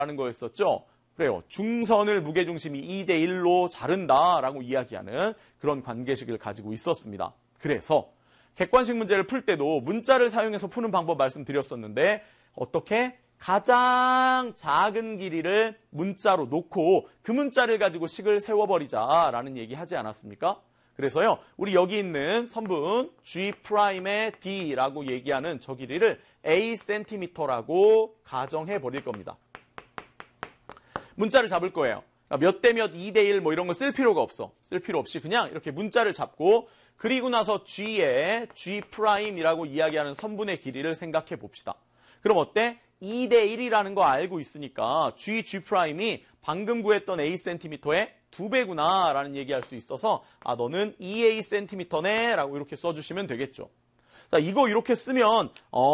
라는 거였었죠. 그래요. 중선을 무게중심이 2대1로 자른다라고 이야기하는 그런 관계식을 가지고 있었습니다. 그래서 객관식 문제를 풀 때도 문자를 사용해서 푸는 방법 말씀드렸었는데 어떻게? 가장 작은 길이를 문자로 놓고 그 문자를 가지고 식을 세워버리자라는 얘기 하지 않았습니까? 그래서요, 우리 여기 있는 선분 G'의 D라고 얘기하는 저 길이를 A cm라고 가정해 버릴 겁니다. 문자를 잡을 거예요. 몇 대 몇, 2대1 뭐 이런 거 쓸 필요가 없어. 쓸 필요 없이 그냥 이렇게 문자를 잡고 그리고 나서 G의 G'이라고 이야기하는 선분의 길이를 생각해 봅시다. 그럼 어때? 2대1이라는 거 알고 있으니까 G'이 방금 구했던 A cm의 2배구나 라는 얘기할 수 있어서 아 너는 2A cm네 라고 이렇게 써주시면 되겠죠. 자, 이거 이렇게 쓰면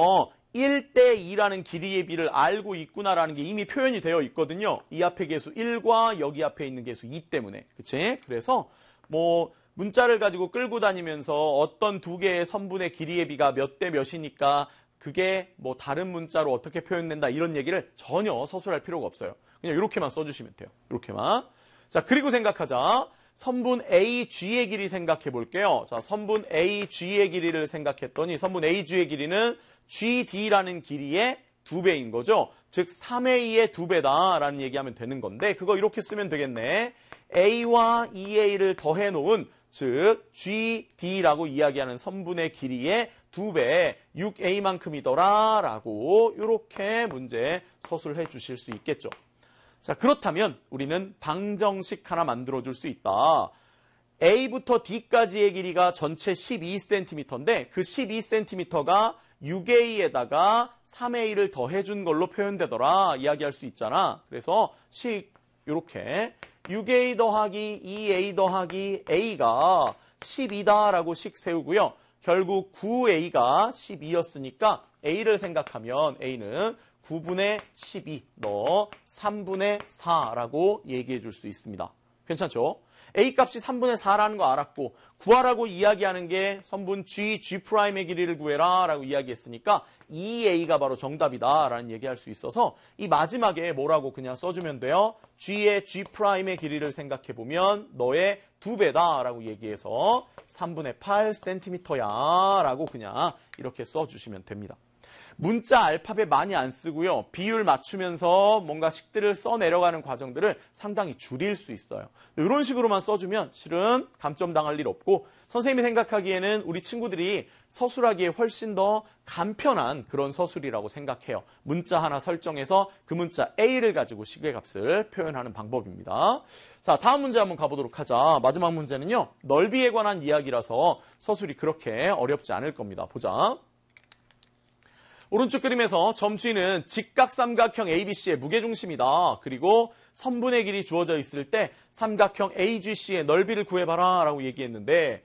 1대2라는 길이의 비를 알고 있구나라는 게 이미 표현이 되어 있거든요. 이 앞에 계수 1과 여기 앞에 있는 계수 2 때문에. 그치? 그래서 뭐 문자를 가지고 끌고 다니면서 어떤 두 개의 선분의 길이의 비가 몇 대 몇이니까 그게 뭐 다른 문자로 어떻게 표현된다 이런 얘기를 전혀 서술할 필요가 없어요. 그냥 이렇게만 써주시면 돼요. 이렇게만. 자, 그리고 생각하자. 선분 AG의 길이 생각해 볼게요. 자, 선분 AG의 길이를 생각했더니 선분 AG의 길이는 GD라는 길이의 2배인 거죠. 즉 3A의 2배다라는 얘기하면 되는 건데 그거 이렇게 쓰면 되겠네. A와 2A를 더해 놓은 즉 GD라고 이야기하는 선분의 길이의 2배 6A만큼이더라 라고 이렇게 문제 서술해 주실 수 있겠죠. 자, 그렇다면 우리는 방정식 하나 만들어 줄 수 있다. A부터 D까지의 길이가 전체 12cm인데 그 12cm가 6A에다가 3A를 더해준 걸로 표현되더라 이야기할 수 있잖아. 그래서 식 이렇게 6A 더하기 2A 더하기 A가 12다라고 식 세우고요. 결국 9A가 12였으니까 A를 생각하면 A는 9분의 12, 너 3분의 4라고 얘기해 줄 수 있습니다. 괜찮죠? A 값이 3분의 4라는 거 알았고 구하라고 이야기하는 게 선분 G'의 길이를 구해라 라고 이야기했으니까 2A가 바로 정답이다 라는 얘기할 수 있어서 이 마지막에 뭐라고 그냥 써주면 돼요. G의 G'의 길이를 생각해보면 너의 2배다 라고 얘기해서 3분의 8cm야 라고 그냥 이렇게 써주시면 됩니다. 문자 알파벳 많이 안 쓰고요. 비율 맞추면서 뭔가 식들을 써내려가는 과정들을 상당히 줄일 수 있어요. 이런 식으로만 써주면 실은 감점당할 일 없고 선생님이 생각하기에는 우리 친구들이 서술하기에 훨씬 더 간편한 그런 서술이라고 생각해요. 문자 하나 설정해서 그 문자 A를 가지고 식의 값을 표현하는 방법입니다. 자, 다음 문제 한번 가보도록 하자. 마지막 문제는요. 넓이에 관한 이야기라서 서술이 그렇게 어렵지 않을 겁니다. 보자. 오른쪽 그림에서 점 G는 직각삼각형 ABC의 무게중심이다. 그리고 선분의 길이 주어져 있을 때 삼각형 AGC의 넓이를 구해봐라 라고 얘기했는데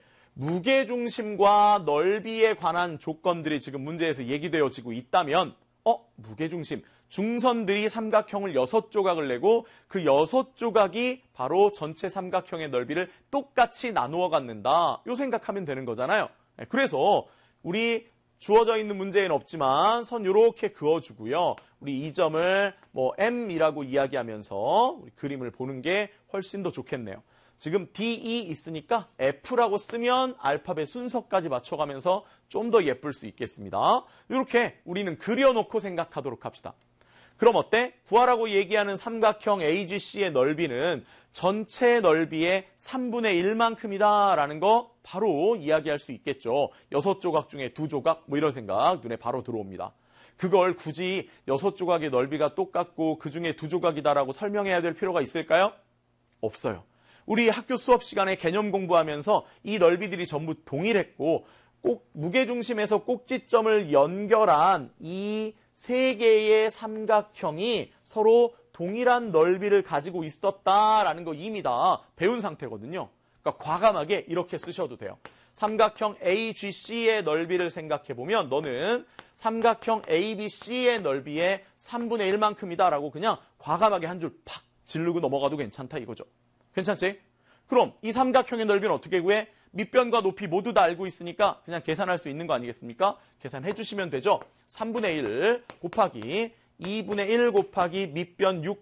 무게중심과 넓이에 관한 조건들이 지금 문제에서 얘기되어지고 있다면 무게중심, 중선들이 삼각형을 6조각을 내고 그 6조각이 바로 전체 삼각형의 넓이를 똑같이 나누어 갖는다. 요 생각하면 되는 거잖아요. 그래서 우리 주어져 있는 문제에는 없지만 선 이렇게 그어주고요. 우리 이 점을 뭐 M이라고 이야기하면서 우리 그림을 보는 게 훨씬 더 좋겠네요. 지금 DE 있으니까 F라고 쓰면 알파벳 순서까지 맞춰가면서 좀 더 예쁠 수 있겠습니다. 이렇게 우리는 그려놓고 생각하도록 합시다. 그럼 어때? 구하라고 얘기하는 삼각형 AGC의 넓이는 전체 넓이의 3분의 1만큼이다 라는 거 바로 이야기할 수 있겠죠. 6조각 중에 2조각 뭐 이런 생각 눈에 바로 들어옵니다. 그걸 굳이 6조각의 넓이가 똑같고 그중에 2조각이다라고 설명해야 될 필요가 있을까요? 없어요. 우리 학교 수업 시간에 개념 공부하면서 이 넓이들이 전부 동일했고 꼭 무게중심에서 꼭지점을 연결한 이 세 개의 삼각형이 서로 동일한 넓이를 가지고 있었다라는 거 이미 다 배운 상태거든요. 그러니까 과감하게 이렇게 쓰셔도 돼요. 삼각형 AGC의 넓이를 생각해보면 너는 삼각형 ABC의 넓이의 3분의 1만큼이다 라고 그냥 과감하게 한 줄 팍 지르고 넘어가도 괜찮다 이거죠. 괜찮지? 그럼 이 삼각형의 넓이는 어떻게 구해? 밑변과 높이 모두 다 알고 있으니까 그냥 계산할 수 있는 거 아니겠습니까? 계산해 주시면 되죠. 3분의 1 곱하기 2분의 1 곱하기 밑변